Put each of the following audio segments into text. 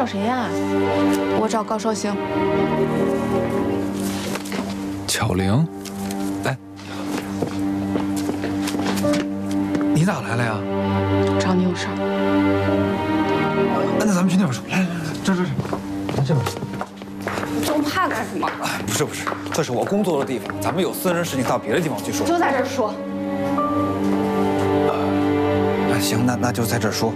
谁呀？ 我找高绍兴。 巧玲，哎，你咋来了呀？ 找你有事儿。 那咱们去那边说。来，这，来这边。 你这么怕干什么？ 哎，不是，这是我工作的地方，咱们有私人事情到别的地方去说。 就在这儿说。 行，那就在这儿说。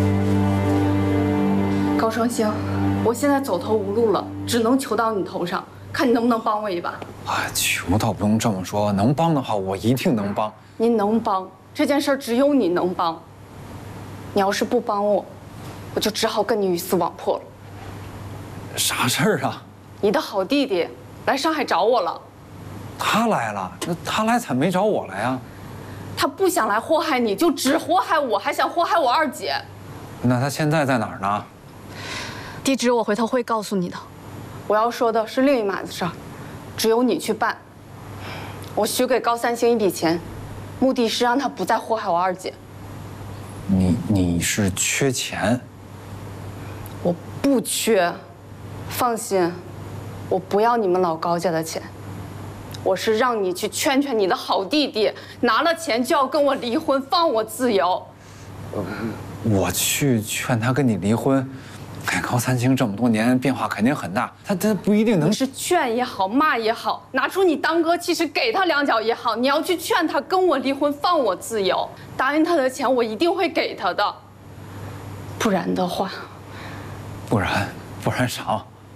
高绍兴，我现在走投无路了，只能求到你头上，看你能不能帮我一把。 哎，求倒不用这么说，能帮的话我一定能帮。 你能帮这件事只有你能帮。你要是不帮我，我就只好跟你鱼死网破了。 啥事儿啊？ 你的好弟弟来上海找我了。 他来了，那他来咋没找我来呀？ 他不想来祸害你，就只祸害我，还想祸害我二姐。 那他现在在哪儿呢？ 地址我回头会告诉你的。我要说的是另一码子事儿，只有你去办。我许给高三星一笔钱，目的是让他不再祸害我二姐。 你是缺钱？ 我不缺，放心，我不要你们老高家的钱。我是让你去劝劝你的好弟弟，拿了钱就要跟我离婚，放我自由。 我去劝他跟你离婚。哎，高三星这么多年变化肯定很大，他不一定能。 你是劝也好，骂也好，拿出你当哥气势给他两脚也好，你要去劝他跟我离婚，放我自由。答应他的钱我一定会给他的，不然的话， 不然啥？